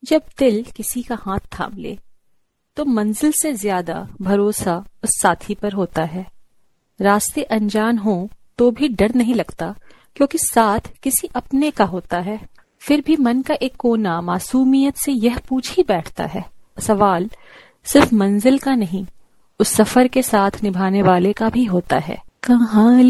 जब दिल किसी का हाथ थाम ले तो मंजिल से ज्यादा भरोसा उस साथी पर होता है। रास्ते अनजान हो तो भी डर नहीं लगता, क्योंकि साथ किसी अपने का होता है। फिर भी मन का एक कोना मासूमियत से यह पूछ ही बैठता है, सवाल सिर्फ मंजिल का नहीं, उस सफर के साथ निभाने वाले का भी होता है। कहाँ